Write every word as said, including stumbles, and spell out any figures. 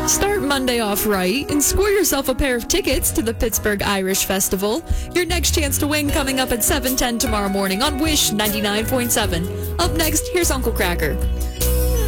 Start Monday off right and score yourself a pair of tickets to the Pittsburgh Irish Festival. Your next chance to win coming up at seven ten tomorrow morning on Wish ninety-nine point seven. Up next, here's Uncle Cracker.